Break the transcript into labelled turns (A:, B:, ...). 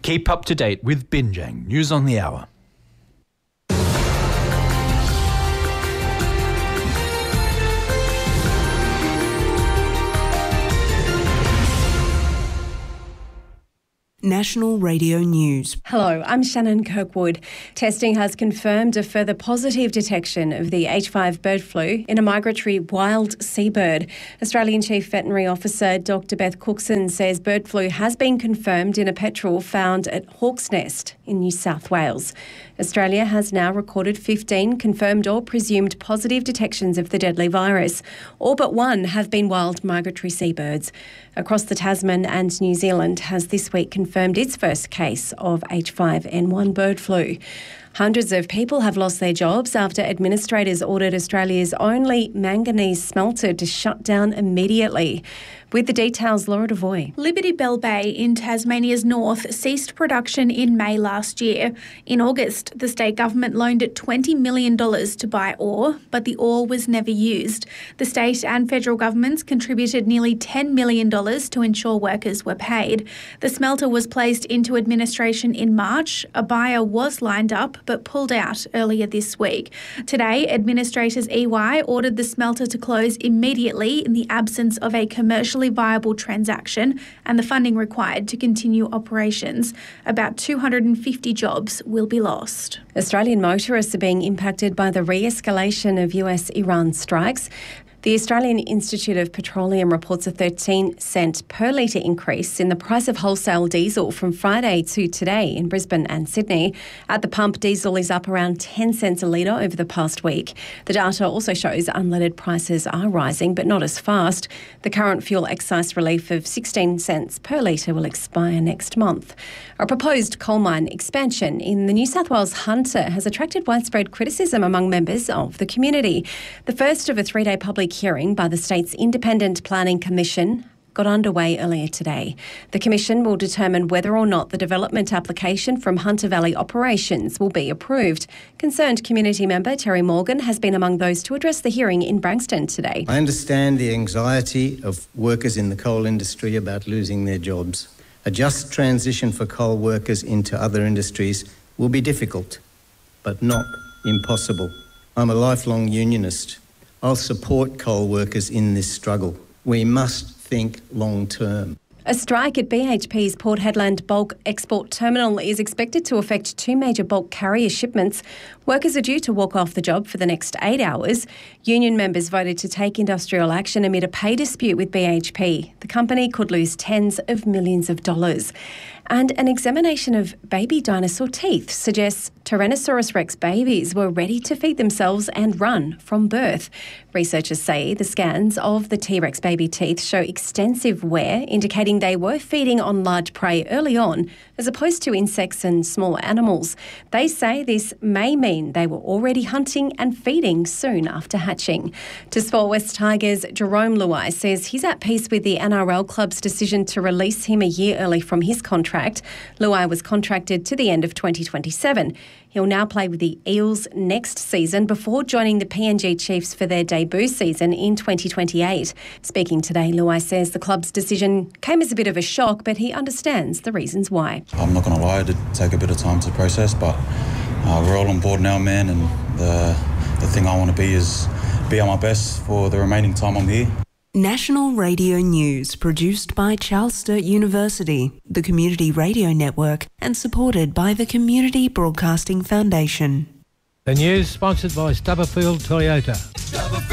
A: Keep up to date with Binjang News on the Hour.
B: National Radio News.
C: Hello, I'm Shannon Kirkwood. Testing has confirmed a further positive detection of the H5 bird flu in a migratory wild seabird. Australian Chief Veterinary Officer Dr Beth Cookson says bird flu has been confirmed in a petrel found at Hawk's Nest in New South Wales. Australia has now recorded 15 confirmed or presumed positive detections of the deadly virus. All but one have been wild migratory seabirds. Across the Tasman and New Zealand has this week confirmed its first case of H5N1 bird flu. Hundreds of people have lost their jobs after administrators ordered Australia's only manganese smelter to shut down immediately. With the details, Laura Devoy.
D: Liberty Bell Bay in Tasmania's north ceased production in May last year. In August, the state government loaned it $20 million to buy ore, but the ore was never used. The state and federal governments contributed nearly $10 million to ensure workers were paid. The smelter was placed into administration in March. A buyer was lined up but pulled out earlier this week. Today, administrators EY ordered the smelter to close immediately in the absence of a commercially viable transaction and the funding required to continue operations. About 250 jobs will be lost.
C: Australian motorists are being impacted by the re-escalation of US-Iran strikes. The Australian Institute of Petroleum reports a 13-cent per litre increase in the price of wholesale diesel from Friday to today in Brisbane and Sydney. At the pump, diesel is up around 10 cents a litre over the past week. The data also shows unleaded prices are rising, but not as fast. The current fuel excise relief of 16 cents per litre will expire next month. A proposed coal mine expansion in the New South Wales Hunter has attracted widespread criticism among members of the community. The first of a three-day public hearing by the state's Independent Planning Commission got underway earlier today. The Commission will determine whether or not the development application from Hunter Valley Operations will be approved. Concerned community member Terry Morgan has been among those to address the hearing in Branxton today.
E: I understand the anxiety of workers in the coal industry about losing their jobs. A just transition for coal workers into other industries will be difficult, but not impossible. I'm a lifelong unionist. I'll support coal workers in this struggle. We must think long term.
C: A strike at BHP's Port Hedland bulk export terminal is expected to affect two major bulk carrier shipments. Workers are due to walk off the job for the next 8 hours. Union members voted to take industrial action amid a pay dispute with BHP. The company could lose tens of millions of dollars. And an examination of baby dinosaur teeth suggests Tyrannosaurus rex babies were ready to feed themselves and run from birth. Researchers say the scans of the T-Rex baby teeth show extensive wear, indicating they were feeding on large prey early on, as opposed to insects and small animals. They say this may mean they were already hunting and feeding soon after hatching. To Sport West Tigers, Jerome Luai says he's at peace with the NRL club's decision to release him a year early from his contract. Luai was contracted to the end of 2027. He'll now play with the Eels next season before joining the PNG Chiefs for their debut season in 2028. Speaking today, Luai says the club's decision came as a bit of a shock, but he understands the reasons why.
F: I'm not going to lie, it did take a bit of time to process, but we're all on board now, man, and the thing I want to be is be at my best for the remaining time I'm here.
B: National Radio News, produced by Charles Sturt University, the Community Radio Network, and supported by the Community Broadcasting Foundation.
G: The news sponsored by Stubberfield Toyota.